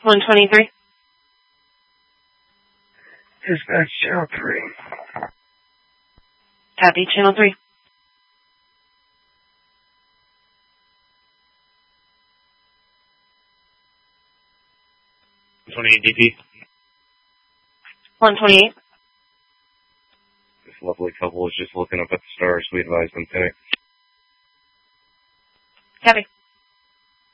123. Dispatch Channel 3. Copy, Channel 3. DP. 128. This lovely couple is just looking up at the stars. We advise them today. Copy.